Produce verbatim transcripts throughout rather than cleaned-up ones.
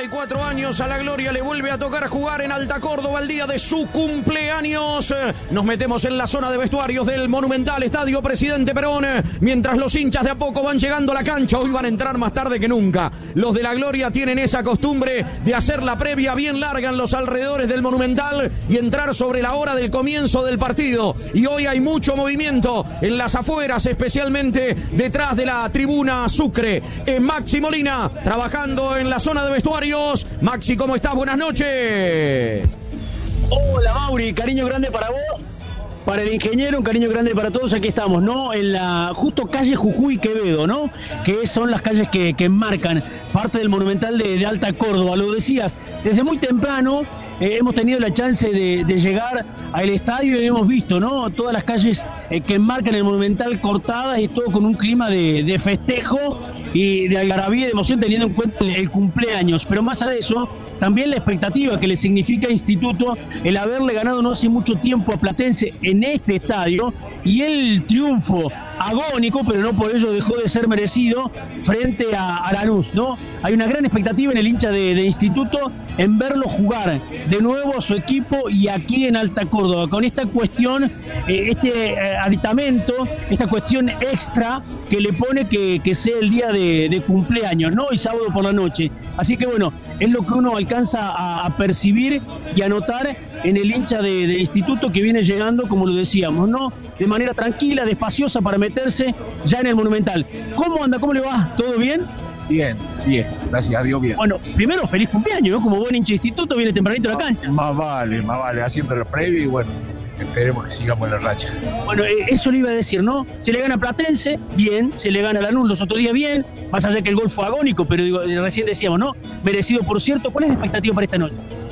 y cuatro años, a la Gloria le vuelve a tocar jugar en Alta Córdoba el día de su cumpleaños. Nos metemos en la zona de vestuarios del monumental Estadio Presidente Perón, mientras los hinchas de a poco van llegando a la cancha. Hoy van a entrar más tarde que nunca. Los de la Gloria tienen esa costumbre de hacer la previa bien larga en los alrededores del monumental y entrar sobre la hora del comienzo del partido. Y hoy hay mucho movimiento en las afueras, especialmente detrás de la tribuna Sucre. En Maxi Molina, trabajando en la zona de vestuarios. Maxi, ¿cómo estás? Buenas noches. Hola, Mauri, cariño grande para vos, para el ingeniero, un cariño grande para todos. Aquí estamos, ¿no? En la justo calle Jujuy Quevedo, ¿no? Que son las calles que, que marcan parte del monumental de, de Alta Córdoba. Lo decías, desde muy temprano eh, hemos tenido la chance de, de llegar al estadio y hemos visto, ¿no? Todas las calles eh, que marcan el monumental cortadas y todo con un clima de, de festejo y de algarabía y de emoción, teniendo en cuenta el, el cumpleaños. Pero más allá de eso, también la expectativa que le significa a Instituto el haberle ganado no hace mucho tiempo a Platense en este estadio, y el triunfo agónico, pero no por ello dejó de ser merecido, frente a, a Lanús, ¿no? Hay una gran expectativa en el hincha de, de Instituto en verlo jugar de nuevo a su equipo y aquí en Alta Córdoba, con esta cuestión, eh, este eh, aditamento, esta cuestión extra que le pone que, que sea el día de, de cumpleaños, ¿no? Y sábado por la noche. Así que bueno, es lo que uno alcanza a, a percibir y a notar en el hincha de, de Instituto, que viene llegando, como lo decíamos, ¿no? De manera tranquila, despaciosa, para meterse ya en el Monumental. ¿Cómo anda? ¿Cómo le va? ¿Todo bien? Bien, bien, gracias a Dios, bien. Bueno, primero, feliz cumpleaños, ¿no? Como buen hincha de Instituto, viene tempranito a la cancha. Más vale, más vale, haciendo lo previo y bueno, esperemos que sigamos en la racha. Bueno, eh, eso le iba a decir, ¿no? Se le gana a Platense, bien, se le gana a Lanús los otros días, bien, más allá que el gol fue agónico, pero digo, recién decíamos, ¿no? Merecido, por cierto. ¿Cuál es la expectativa para esta noche?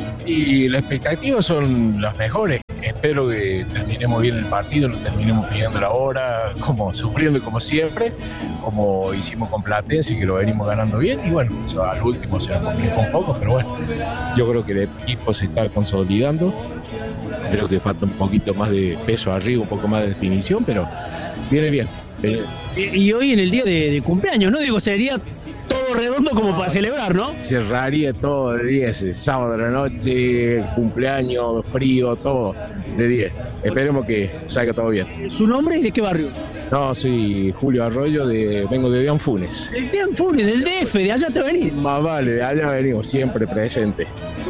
Y las expectativas son las mejores. Espero que terminemos bien el partido, lo terminemos pidiendo la hora, como sufriendo como siempre, como hicimos con Platense, que lo venimos ganando bien, y bueno, eso al último se nos complicó un poco, pero bueno, yo creo que el equipo se está consolidando, creo que falta un poquito más de peso arriba, un poco más de definición, pero viene bien. Viene. Y, y hoy en el día de, de cumpleaños, ¿no? Digo, sería todo redondo como para celebrar, ¿no? Cerraría todo de diez, sábado de la noche, cumpleaños, frío, todo de diez. Esperemos que salga todo bien. ¿Su nombre y de qué barrio? No, soy Julio Arroyo, de, vengo de Deán Funes. ¿De Deán Funes, del D F? ¿De allá te venís? Más vale, de allá venimos, siempre presente.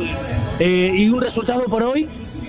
Eh, ¿Y un resultado por hoy?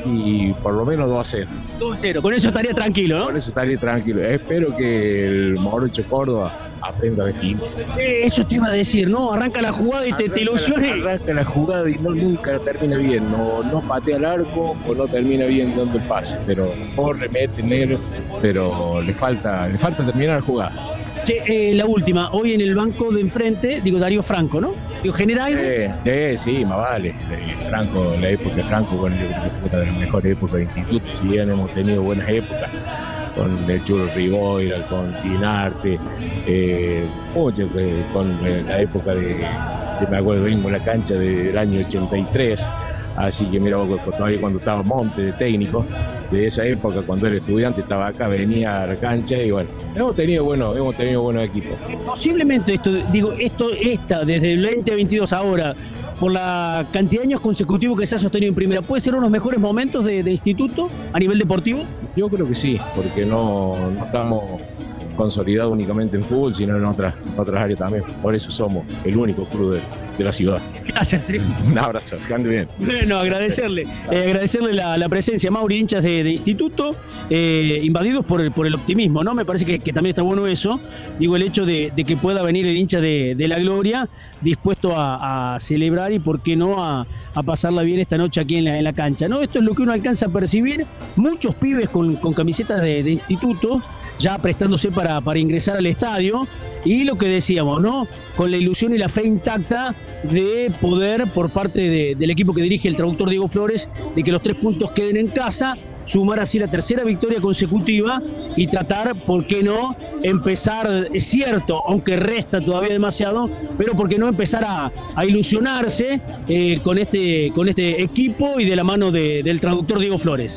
Y por lo menos dos a cero. dos a cero, con eso estaría tranquilo, ¿no? Con eso estaría tranquilo. Espero que el Morocho Córdoba aprenda a definir. Eh, eso te iba a decir, ¿no? Arranca la jugada y te, te ilusiona. Arranca la jugada y no, nunca termina bien. No, no patea el arco o no termina bien dando el pase. Pero corre, mete, negro, pero le falta, le falta terminar la jugada. Che, eh, la última, hoy en el banco de enfrente, digo, Darío Franco, ¿no? Digo, ¿genera algo? Eh, eh, sí, más vale. Eh, Franco, la época de Franco, bueno, yo creo que fue una de las mejores épocas de Instituto, si bien hemos tenido buenas épocas, con el Churro Riboira, con Tinarte, eh, mucho, eh, con eh, la época de, de, me acuerdo, vengo en la cancha del año ochenta y tres, así que mira, todavía cuando estaba Monte de técnico, de esa época, cuando era estudiante, estaba acá, venía a la cancha y bueno, hemos tenido buenos, hemos tenido buenos equipos. Posiblemente esto, digo, esto, esta, desde el veinte veintidós ahora, por la cantidad de años consecutivos que se ha sostenido en primera, ¿puede ser uno de los mejores momentos de, de Instituto a nivel deportivo? Yo creo que sí, porque no, no estamos consolidados únicamente en fútbol, sino en otras, otras áreas también. Por eso somos el único club de, de la ciudad. Gracias, sí. Un abrazo, que ande bien. Bueno, agradecerle, eh, agradecerle la, la presencia, Mauri, hinchas de, de Instituto, eh, invadidos por el, por el optimismo, ¿no? Me parece que, que también está bueno eso, digo, el hecho de, de que pueda venir el hincha de, de la Gloria dispuesto a, a celebrar y, por qué no, a, a pasarla bien esta noche aquí en la, en la cancha, ¿no? Esto es lo que uno alcanza a percibir, muchos pibes con, con camisetas de, de Instituto, ya prestándose para, para ingresar al estadio, y lo que decíamos, ¿no? Con la ilusión y la fe intacta de poder, por parte de, del equipo que dirige el traductor Diego Flores, de que los tres puntos queden en casa, sumar así la tercera victoria consecutiva y tratar, ¿por qué no?, empezar, es cierto, aunque resta todavía demasiado, pero ¿por qué no empezar a, a ilusionarse eh, con este con este equipo y de la mano de, del traductor Diego Flores?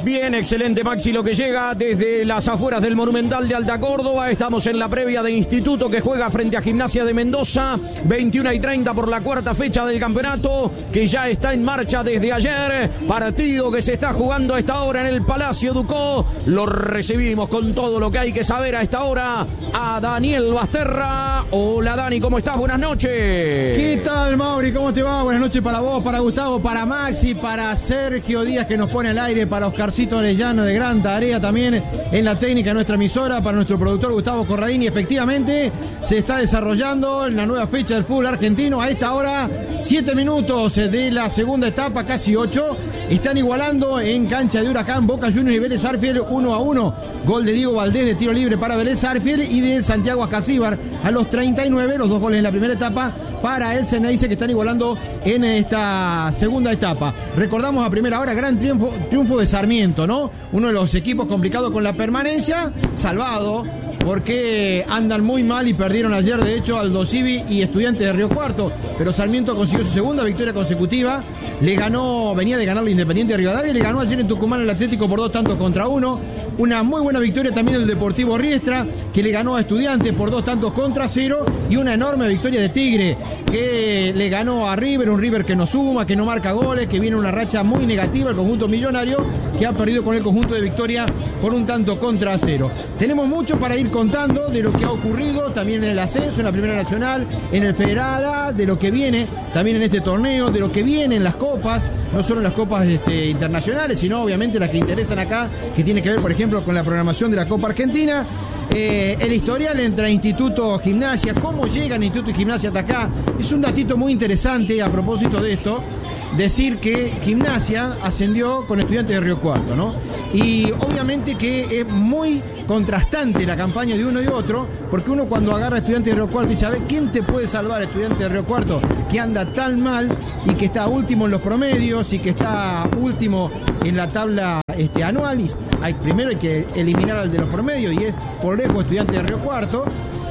Bien, excelente Maxi lo que llega desde las afueras del Monumental de Alta Córdoba. Estamos en la previa de Instituto que juega frente a Gimnasia de Mendoza. veintiuna y treinta por la cuarta fecha del campeonato que ya está en marcha desde ayer. Partido que se está jugando a esta hora en el Palacio Ducó. Lo recibimos con todo lo que hay que saber a esta hora a Daniel Basterra. Hola Dani, ¿cómo estás? Buenas noches. ¿Qué tal, Mauri? ¿Cómo te va? Buenas noches para vos, para Gustavo, para Maxi, para Sergio Díaz que nos pone al aire, para Oscar Orellano de gran tarea también en la técnica de nuestra emisora, para nuestro productor Gustavo Corradini. Efectivamente se está desarrollando la nueva fecha del fútbol argentino. A esta hora, siete minutos de la segunda etapa, casi ocho. Están igualando en cancha de Huracán Boca Juniors y Vélez Sarsfield uno a uno. Gol de Diego Valdés de tiro libre para Vélez Sarsfield y de Santiago Ascasíbar a los treinta y nueve. Los dos goles en la primera etapa para el Ceneice, que están igualando en esta segunda etapa. Recordamos a primera hora, gran triunfo, triunfo de Sarmiento, ¿no? Uno de los equipos complicados con la permanencia, salvado, porque andan muy mal y perdieron ayer, de hecho, Aldo Civi y Estudiantes de Río Cuarto. Pero Sarmiento consiguió su segunda victoria consecutiva. Le ganó, venía de ganarle Independiente de Rivadavia y le ganó ayer en Tucumán al Atlético por dos tantos contra uno. Una muy buena victoria también el Deportivo Riestra, que le ganó a Estudiantes por dos tantos contra cero. Y una enorme victoria de Tigre, que le ganó a River, un River que no suma, que no marca goles, que viene una racha muy negativa el conjunto millonario, que ha perdido con el conjunto de Victoria por un tanto contra cero. Tenemos mucho para ir contando de lo que ha ocurrido también en el ascenso, en la Primera Nacional, en el Federal A, de lo que viene también en este torneo, de lo que viene en las copas, no solo en las copas este, internacionales, sino obviamente las que interesan acá, que tiene que ver, por ejemplo, con la programación de la Copa Argentina. Eh, el historial entre Instituto Gimnasia, cómo llegan Instituto y Gimnasia hasta acá. Es un datito muy interesante a propósito de esto, decir que Gimnasia ascendió con Estudiantes de Río Cuarto, ¿no? Y obviamente que es muy contrastante la campaña de uno y otro, porque uno cuando agarra a Estudiantes de Río Cuarto dice, a ver, ¿quién te puede salvar a Estudiantes de Río Cuarto que anda tan mal y que está último en los promedios y que está último en la tabla este, anual? Y hay, primero hay que eliminar al de los promedios y es por lejos Estudiantes de Río Cuarto.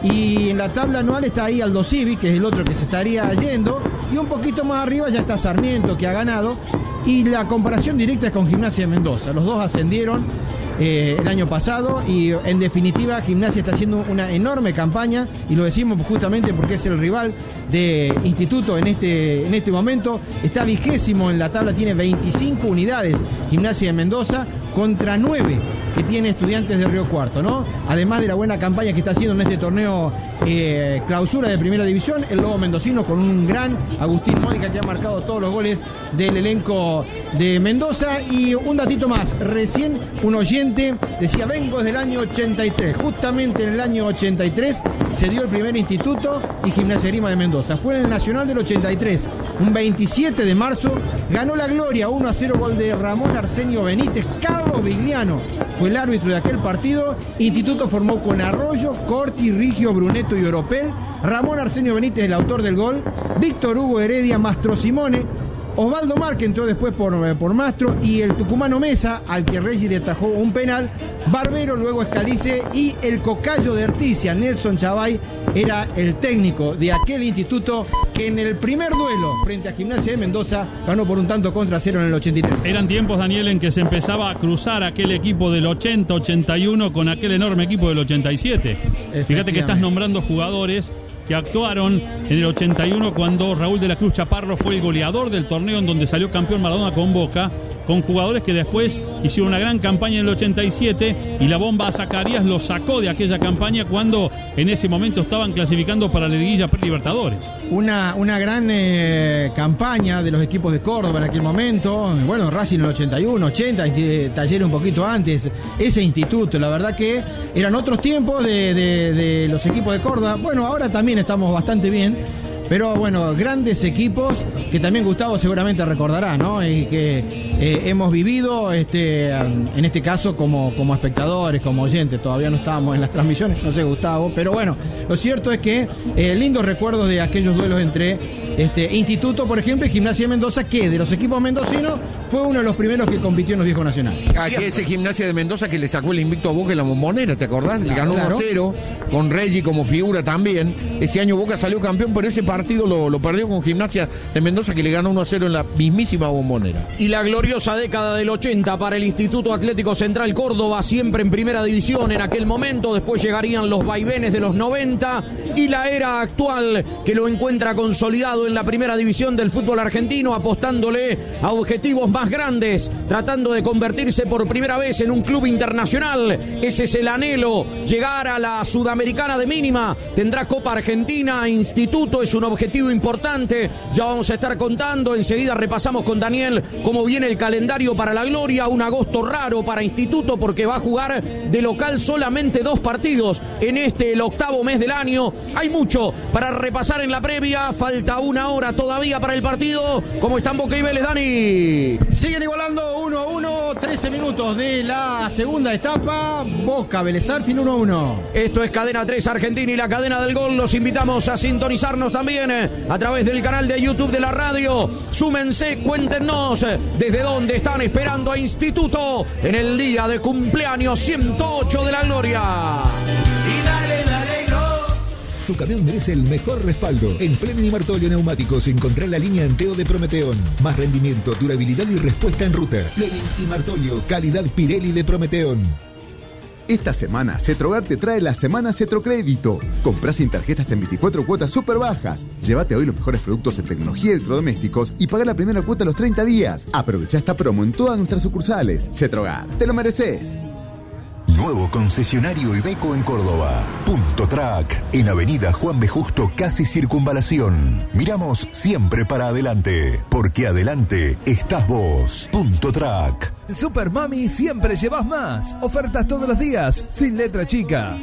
Y en la tabla anual está ahí Aldo Civi, que es el otro que se estaría yendo, y un poquito más arriba ya está Sarmiento, que ha ganado, y la comparación directa es con Gimnasia de Mendoza. Los dos ascendieron eh, el año pasado y en definitiva Gimnasia está haciendo una enorme campaña, y lo decimos justamente porque es el rival de Instituto en este, en este momento. Está vigésimo en la tabla, tiene veinticinco unidades Gimnasia de Mendoza contra nueve que tiene Estudiantes de Río Cuarto, ¿no? Además de la buena campaña que está haciendo en este torneo eh, clausura de Primera División, el Lobo Mendocino con un gran Agustín Mónica que ha marcado todos los goles del elenco de Mendoza. Y un datito más, recién un oyente decía, vengo desde el año ochenta y tres, justamente en el año ochenta y tres se dio el primer Instituto y Gimnasia Grima de Mendoza. Fue en el Nacional del ochenta y tres, un veintisiete de marzo, ganó la Gloria, uno a cero, gol de Ramón Arsenio Benítez. Carlos Vigliano fue el árbitro de aquel partido. Instituto formó con Arroyo, Corti, Rigio, Bruneto y Oropel. Ramón Arsenio Benítez, el autor del gol. Víctor Hugo Heredia, Mastro Simone. Osvaldo Mar, que entró después por, por Mastro, y el tucumano Mesa, al que Reggi le atajó un penal. Barbero, luego Escalice, y el cocayo de Articia, Nelson Chavay, era el técnico de aquel Instituto que en el primer duelo frente a Gimnasia de Mendoza ganó por un tanto contra cero en el ochenta y tres. Eran tiempos, Daniel, en que se empezaba a cruzar aquel equipo del ochenta ochenta y uno con aquel enorme equipo del ochenta y siete. Fíjate que estás nombrando jugadores que actuaron en el ochenta y uno cuando Raúl de la Cruz Chaparro fue el goleador del torneo en donde salió campeón Maradona con Boca, con jugadores que después hicieron una gran campaña en el ochenta y siete y la bomba a Zacarías lo sacó de aquella campaña cuando en ese momento estaban clasificando para la liguilla pre-Libertadores. Una, una gran eh, campaña de los equipos de Córdoba en aquel momento. Bueno, Racing en el ochenta y uno, ochenta, Talleres un poquito antes. Ese Instituto, la verdad que eran otros tiempos de, de, de los equipos de Córdoba. Bueno, ahora también estamos bastante bien, pero bueno, grandes equipos que también Gustavo seguramente recordará, ¿no? Y que eh, hemos vivido este, en este caso como, como espectadores, como oyentes. Todavía no estábamos en las transmisiones, no sé Gustavo, pero bueno, lo cierto es que eh, lindos recuerdos de aquellos duelos entre este, Instituto, por ejemplo, y Gimnasia de Mendoza, que de los equipos mendocinos fue uno de los primeros que compitió en los viejos nacionales. Aquí ese Gimnasia de Mendoza que le sacó el invicto a Boca en la Bombonera, ¿te acordás? Claro, le ganó claro. uno a cero, con Reggi como figura también. Ese año Boca salió campeón, pero ese partido lo, lo perdió con Gimnasia de Mendoza, que le ganó uno a cero en la mismísima Bombonera. Y la gloriosa década del ochenta para el Instituto Atlético Central Córdoba, siempre en primera división en aquel momento. Después llegarían los vaivenes de los noventa y la era actual que lo encuentra consolidado en la primera división del fútbol argentino, apostándole a objetivos más grandes, tratando de convertirse por primera vez en un club internacional. Ese es el anhelo, llegar a la Sudamericana de mínima. Tendrá Copa Argentina, Instituto es un objetivo importante. Ya vamos a estar contando, enseguida repasamos con Daniel cómo viene el calendario para la gloria. Un agosto raro para Instituto porque va a jugar de local solamente dos partidos en este, el octavo mes del año. Hay mucho para repasar en la previa, falta una hora todavía para el partido. ¿Cómo están Boca y Vélez, Dani? Siguen igualando uno a uno, trece minutos de la segunda etapa. Boca, Vélez Sarsfield uno a uno. Esto es Cadena tres Argentina y la cadena del gol. Los invitamos a sintonizarnos también eh, a través del canal de YouTube de la radio. Súmense, cuéntenos eh, desde dónde están esperando a Instituto en el día de cumpleaños ciento ocho de la gloria. Y dale, dale, go. Tu camión merece el mejor respaldo. En Fleming y Martolio Neumáticos encontrá la línea Enteo de Prometeón. Más rendimiento, durabilidad y respuesta en ruta. Fleming y Martolio, calidad Pirelli de Prometeón. Esta semana, Cetrogar te trae la semana Cetrocrédito. Comprá sin tarjetas hasta en veinticuatro cuotas súper bajas. Llévate hoy los mejores productos en tecnología y electrodomésticos y paga la primera cuota a los treinta días. Aprovecha esta promo en todas nuestras sucursales. Cetrogar, te lo mereces. Nuevo concesionario Iveco en Córdoba. Punto Track, en Avenida Juan B. Justo, casi Circunvalación. Miramos siempre para adelante, porque adelante estás vos. Punto Track. En Super Mami siempre llevas más. Ofertas todos los días, sin letra chica.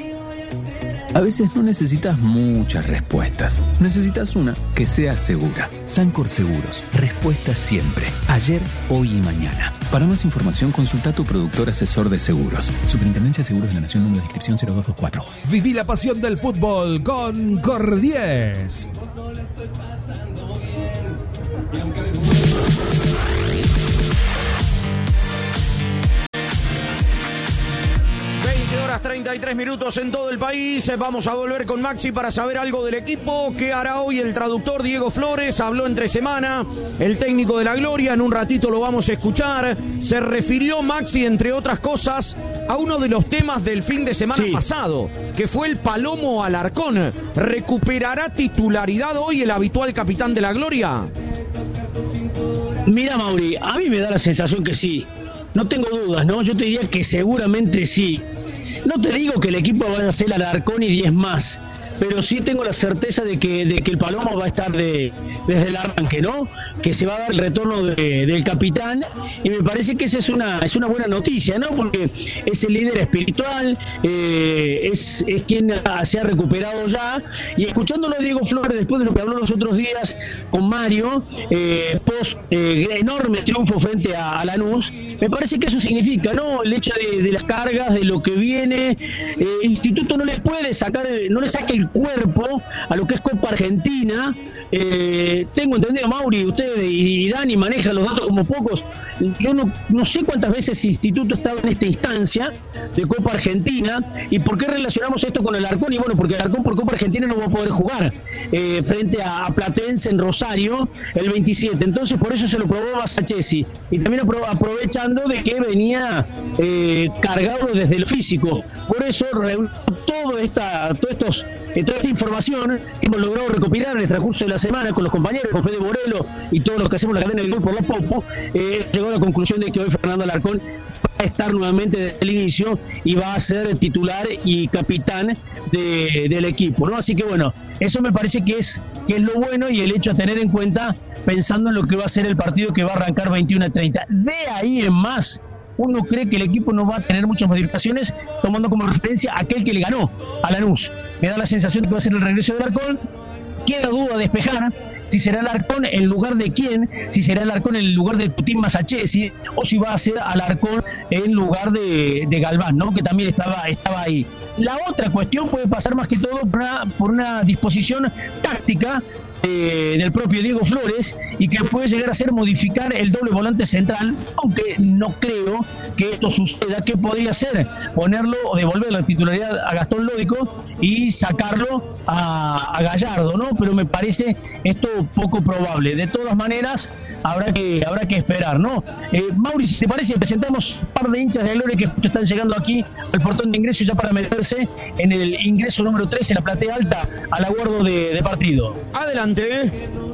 A veces no necesitas muchas respuestas. Necesitas una que sea segura. Sancor Seguros. Respuesta siempre. Ayer, hoy y mañana. Para más información, consulta a tu productor asesor de seguros. Superintendencia de Seguros de la Nación, número de inscripción cero dos dos cuatro. Viví la pasión del fútbol con Cordies. treinta y tres minutos en todo el país. Vamos a volver con Maxi para saber algo del equipo. ¿Qué hará hoy el traductor Diego Flores? Habló entre semana el técnico de la Gloria. En un ratito lo vamos a escuchar. Se refirió Maxi, entre otras cosas, a uno de los temas del fin de semana sí. pasado, que fue el Palomo Alarcón. ¿Recuperará titularidad hoy el habitual capitán de la Gloria? Mira, Mauri, a mí me da la sensación que sí. No tengo dudas, ¿no? Yo te diría que seguramente sí. No te digo que el equipo vaya a ser Alarcón y diez más, pero sí tengo la certeza de que, de que el Palomo va a estar de, desde el arranque, ¿no? Que se va a dar el retorno de, del capitán, y me parece que esa es una, es una buena noticia, ¿no? Porque es el líder espiritual, eh, es, es quien se ha recuperado ya, y escuchándolo a Diego Flores después de lo que habló los otros días con Mario, eh, post eh, enorme triunfo frente a, a Lanús, me parece que eso significa, ¿no? El hecho de, de las cargas, de lo que viene, eh, el instituto no le puede sacar, no le saca el cuerpo a lo que es Copa Argentina. Eh, tengo entendido, Mauri, ustedes y, y Dani manejan los datos como pocos. Yo no, no sé cuántas veces el instituto estaba en esta instancia de Copa Argentina. ¿Y por qué relacionamos esto con el Alarcón? Y bueno, porque el Alarcón por Copa Argentina no va a poder jugar eh, frente a, a Platense en Rosario el veintisiete. Entonces por eso se lo probó Basachesi. Y también apro aprovechando de que venía eh, cargado desde el físico. Por eso reunió toda esta, todos estos eh, toda esta información que hemos logrado recopilar en el transcurso de la semana con los compañeros, con Fede Borelo y todos los que hacemos la cadena del gol por la Popo, eh, llegó a la conclusión de que hoy Fernando Alarcón va a estar nuevamente desde el inicio y va a ser titular y capitán de, del equipo, ¿no? Así que bueno, eso me parece que es, que es lo bueno y el hecho a tener en cuenta pensando en lo que va a ser el partido que va a arrancar veintiuno a treinta. De ahí en más, uno cree que el equipo no va a tener muchas modificaciones, tomando como referencia aquel que le ganó a Lanús. Me da la sensación de que va a ser el regreso de Alarcón. Queda duda de despejar si será Alarcón en lugar de quién, si será Alarcón en lugar de Tutín Masachesi o si va a ser Alarcón en lugar de, de Galván, ¿no? Que también estaba, estaba ahí. La otra cuestión puede pasar más que todo por una, por una disposición táctica eh, del propio Diego Flores y que puede llegar a ser modificar el doble volante central, aunque no creo que esto suceda. ¿Qué podría ser? Ponerlo o devolver la titularidad a Gastón Lódico y sacarlo a, a Gallardo, ¿no? Pero me parece esto poco probable. De todas maneras, habrá que habrá que esperar, ¿no? Eh, Mauri, si te parece, presentamos un par de hinchas de Gloria que justo están llegando aquí al portón de ingreso ya para meterse en el ingreso número tres en la platea alta al aguardo de, de partido. Adelante.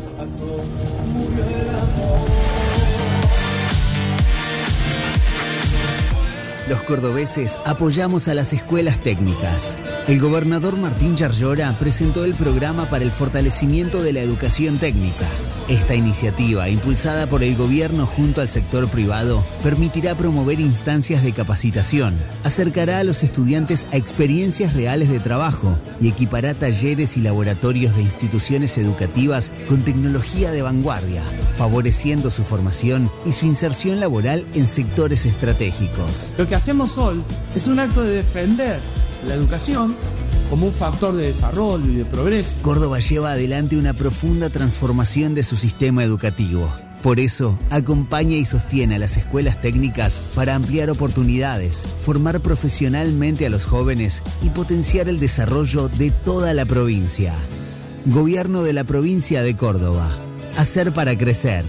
Los cordobeses apoyamos a las escuelas técnicas. El gobernador Martín Yarlora presentó el programa para el fortalecimiento de la educación técnica. Esta iniciativa, impulsada por el gobierno junto al sector privado, permitirá promover instancias de capacitación, acercará a los estudiantes a experiencias reales de trabajo y equipará talleres y laboratorios de instituciones educativas con tecnología de vanguardia, favoreciendo su formación y su inserción laboral en sectores estratégicos. Lo que hacemos hoy es un acto de defender la educación como un factor de desarrollo y de progreso. Córdoba lleva adelante una profunda transformación de su sistema educativo. Por eso, acompaña y sostiene a las escuelas técnicas para ampliar oportunidades, formar profesionalmente a los jóvenes y potenciar el desarrollo de toda la provincia. Gobierno de la provincia de Córdoba. Hacer para crecer.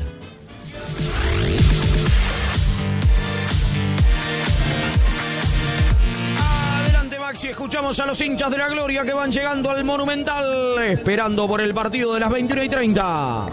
Si escuchamos a los hinchas de la Gloria que van llegando al Monumental, esperando por el partido de las veintiuna y treinta.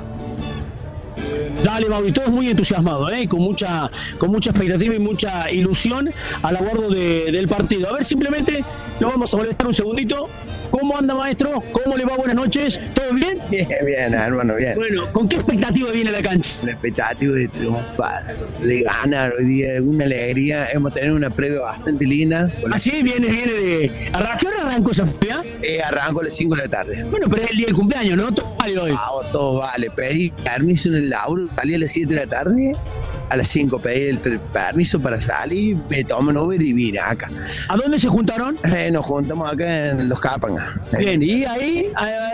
Dale, Mauri, todos muy entusiasmados, ¿eh? con mucha con mucha expectativa y mucha ilusión al aguardo de, del partido. A ver, simplemente lo vamos a molestar un segundito. ¿Cómo anda, maestro? ¿Cómo le va? Buenas noches. ¿Todo bien? Bien, bien, hermano, bien. Bueno, ¿con qué expectativa viene a la cancha? La expectativa de triunfar, de ganar hoy día, una alegría. Hemos tenido una previa bastante linda. ¿Ah, sí? Viene, viene de... ¿A qué hora arrancó esa previa? Eh, arranco a las cinco de la tarde. Bueno, pero es el día del cumpleaños, ¿no? Todo vale hoy. Ah, todo vale. Pedí permiso en el laburo, salí a las siete de la tarde. A las cinco pedí el permiso para salir, me tomo un Uber y vine acá. ¿A dónde se juntaron? Eh, nos juntamos acá en Los Cápangas. Bien, y ahí,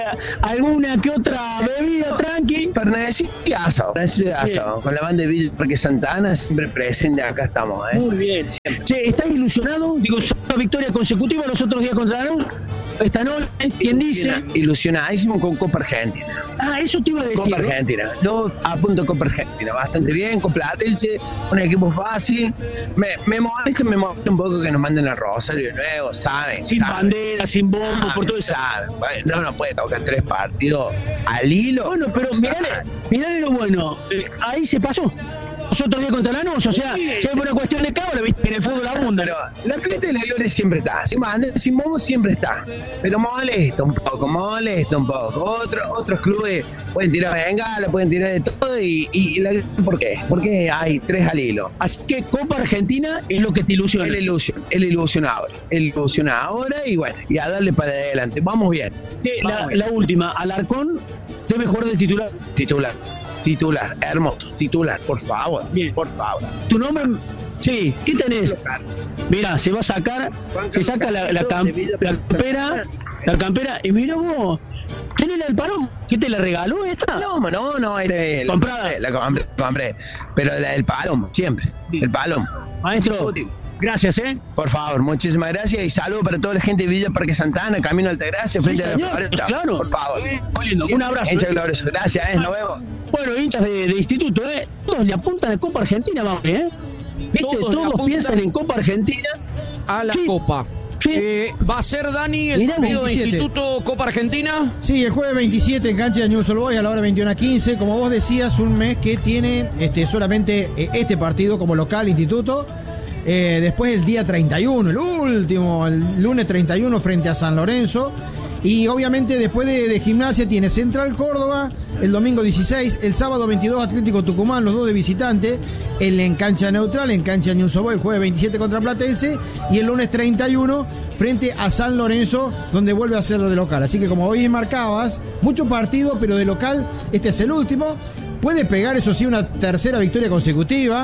¿alguna que otra bebida tranqui? Fernet y asado. asado. Con la banda de Villa Parque Santana, siempre presente, acá estamos. ¿eh? Muy bien. Siempre. Che, ¿estás ilusionado? Digo, una victoria consecutiva los otros días contra Lanús. Esta noche, ¿quién dice? Ilusionadísimo con Copa Argentina. Ah, eso te iba a decir. Copa Argentina. Yo apunto a Copa Argentina. Bastante bien, con Platense, un equipo fácil. Me, me molesta, me molesta un poco que nos manden a Rosario de nuevo, ¿saben? Sin ¿saben? bandera, sin bombo, por todo eso. ¿Saben? Bueno, no nos puede tocar tres partidos al hilo. Bueno, pero mirale, mirale lo bueno. Eh, ahí se pasó. Nosotros días contra Lanús, o sea, sí, si es una cuestión de cábala, viste, en el fútbol abunda. Pero la fiesta de la Gloria siempre está, sin bandera, sin bombo siempre está, pero molesta un poco, molesta un poco. Otro, otros clubes pueden tirar bengala, pueden tirar de todo y, y, y la, ¿por qué? Porque hay tres al hilo. Así que Copa Argentina es lo que te ilusiona. El ilusión, el ilusiona ahora, el ilusiona ahora y bueno, y a darle para adelante, vamos bien. Sí, vamos la, bien. la última, Alarcón debe jugar de titular. Titular. Titular, hermoso, titular, por favor, bien. Por favor. ¿Tu nombre? Sí, ¿qué tenés? Mira, se va a sacar, se saca la, la, cam, la campera, la campera, y mira vos, ¿tenés la del Palom? ¿Qué te la regaló esta? No, no, no, es de, comprada. La compré, la compré, pero la del Palom, siempre, sí. El Palom. Maestro, gracias, ¿eh? Por favor, muchísimas gracias y saludos para toda la gente de Villa Parque Santana, Camino Altagracia, frente sí, a la floresta. Claro. Por favor. Sí, un abrazo. Hinchas gloriosos. Gracias, ¿eh? Nos vemos. Bueno, hinchas de, de instituto, ¿eh? Todos le apuntan a Copa Argentina, vamos, ¿eh? ¿Viste? Todos, Todos piensan en Copa Argentina. A la sí. Copa. Sí. Eh, ¿Va a ser, Dani, el partido de Instituto Copa Argentina? Sí, el jueves veintisiete en cancha de Newell's Old Boys a la hora veintiuno a quince. Como vos decías, un mes que tiene este, solamente eh, este partido como local Instituto. Eh, después el día treinta y uno, el último, el lunes treinta y uno frente a San Lorenzo. Y obviamente después de, de Gimnasia tiene Central Córdoba el domingo dieciséis, el sábado veintidós Atlético Tucumán, los dos de visitante, el en cancha neutral, en cancha Newell's Old Boys, el jueves veintisiete contra Platense y el lunes treinta y uno frente a San Lorenzo, donde vuelve a ser de local. Así que como hoy marcabas, mucho partido, pero de local este es el último. Puede pegar, eso sí, una tercera victoria consecutiva.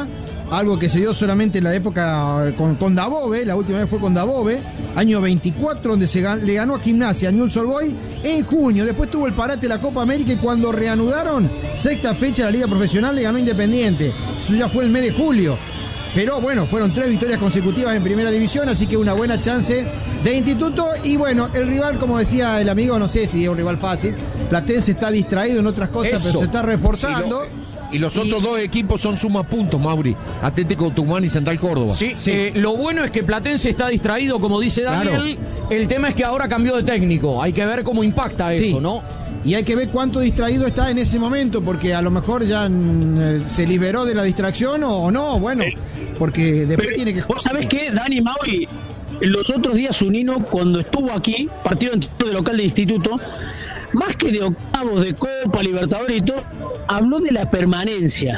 algo que se dio solamente en la época con, con Dabove, la última vez fue con Dabove, año veinticuatro, donde se gan- le ganó a Gimnasia, a Newell's Old Boys, en junio. Después tuvo el parate de la Copa América y cuando reanudaron, sexta fecha de la Liga Profesional, le ganó Independiente. Eso ya fue el mes de julio. Pero bueno, fueron tres victorias consecutivas en primera división, así que una buena chance de Instituto. Y bueno, el rival, como decía el amigo, no sé si es un rival fácil. Platense está distraído en otras cosas, Eso. pero se está reforzando. Y, lo, y los otros y, dos equipos son suma puntos, Mauri. Atlético Tucumán y Central Córdoba. Sí, sí. Eh, lo bueno es que Platense está distraído, como dice Daniel. Claro. El tema es que ahora cambió de técnico. Hay que ver cómo impacta eso, sí. ¿no? Y hay que ver cuánto distraído está en ese momento, porque a lo mejor ya eh, se liberó de la distracción o, o no, bueno, porque después Pero, tiene que... ¿Vos sabés qué, Dani, Mauri? Los otros días Zunino, cuando estuvo aquí, partido de local de Instituto, más que de octavos, de Copa, Libertadores y todo, habló de la permanencia.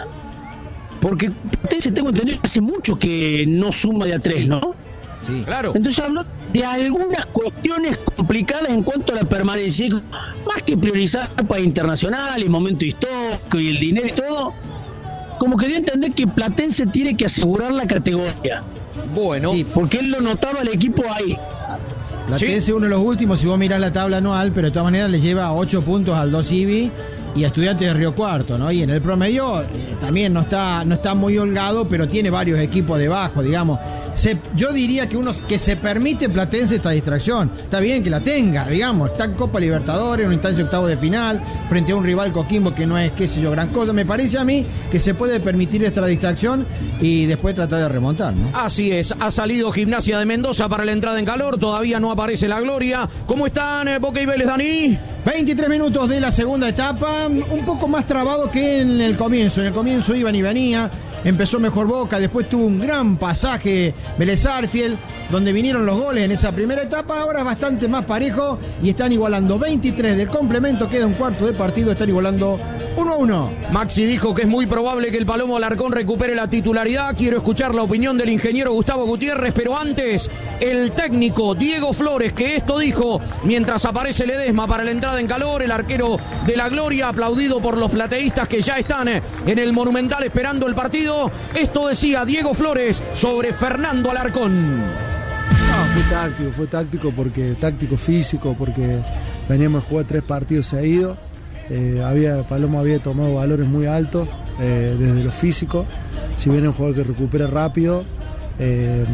Porque ustedes tengo entendido que hace mucho que no suma de a tres, ¿no? Sí, claro. Entonces habló de algunas cuestiones complicadas en cuanto a la permanencia, más que priorizar el país internacional, el momento histórico y el dinero y todo, como que dio a entender que Platense tiene que asegurar la categoría. Bueno. Sí, porque él lo notaba al equipo ahí. Platense es uno de los últimos, si vos mirás la tabla anual, pero de todas maneras le lleva ocho puntos al dos I B I y a Estudiantes de Río Cuarto, ¿no? Y en el promedio eh, también no está, no está muy holgado, pero tiene varios equipos debajo, digamos. Se, yo diría que uno que se permite Platense esta distracción. Está bien que la tenga, digamos. Está en Copa Libertadores, en una instancia octavo de final, frente a un rival Coquimbo que no es, qué sé yo, gran cosa. Me parece a mí que se puede permitir esta distracción y después tratar de remontar, ¿no? Así es. Ha salido Gimnasia de Mendoza para la entrada en calor. Todavía no aparece la gloria. ¿Cómo están eh, Boca y Vélez, Dani? veintitrés minutos de la segunda etapa. Un poco más trabado que en el comienzo. En el comienzo iban y venía. Empezó mejor Boca, después tuvo un gran pasaje Vélez Arfiel, donde vinieron los goles en esa primera etapa. Ahora es bastante más parejo y están igualando veintitrés del complemento, queda un cuarto de partido, están igualando uno a uno. Maxi dijo que es muy probable que el Palomo Alarcón recupere la titularidad. Quiero escuchar la opinión del ingeniero Gustavo Gutiérrez, pero antes el técnico Diego Flores, que esto dijo mientras aparece Ledesma para la entrada en calor, el arquero de la gloria, aplaudido por los plateístas que ya están en el Monumental esperando el partido. Esto decía Diego Flores sobre Fernando Alarcón. No, fue táctico, fue táctico porque táctico físico, porque veníamos a jugar tres partidos seguidos. Eh, había, Palomo había tomado valores muy altos eh, desde lo físico. Si viene un jugador que recupera rápido, eh,